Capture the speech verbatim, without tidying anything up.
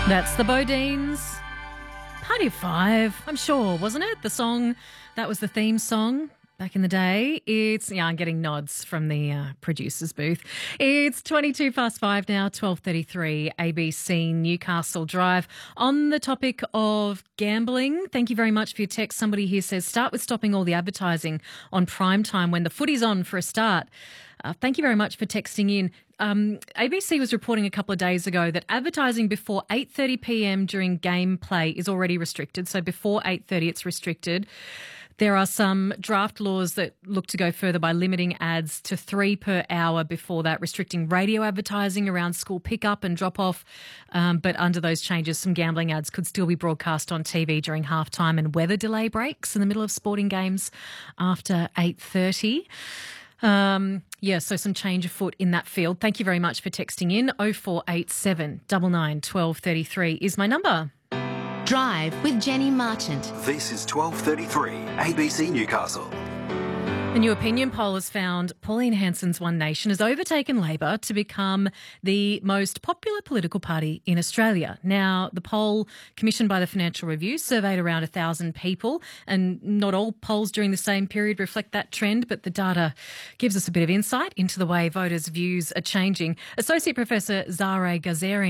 That's the Bodines. Party of Five, I'm sure, wasn't it? The song, that was the theme song back in the day. It's, yeah, I'm getting nods from the uh, producer's booth. It's twenty-two past five now, twelve thirty-three, A B C Newcastle Drive. On the topic of gambling, thank you very much for your text. Somebody here says, start with stopping all the advertising on prime time when the footy's on for a start. Uh, thank you very much for texting in. Um, A B C was reporting a couple of days ago that advertising before eight thirty p m during gameplay is already restricted. So before eight thirty, it's restricted. There are some draft laws that look to go further by limiting ads to three per hour before that, restricting radio advertising around school pickup and drop-off. Um, but under those changes, some gambling ads could still be broadcast on T V during halftime and weather delay breaks in the middle of sporting games after eight thirty. Um, yeah, so some change afoot in that field. Thank you very much for texting in. oh four eight seven, nine nine, one two three three is my number. Drive with Jenny Marchant. This is twelve thirty-three, A B C Newcastle. A new opinion poll has found Pauline Hanson's One Nation has overtaken Labor to become the most popular political party in Australia. Now, the poll commissioned by the Financial Review surveyed around one thousand people, and not all polls during the same period reflect that trend, but the data gives us a bit of insight into the way voters' views are changing. Associate Professor Zahra Ghazarian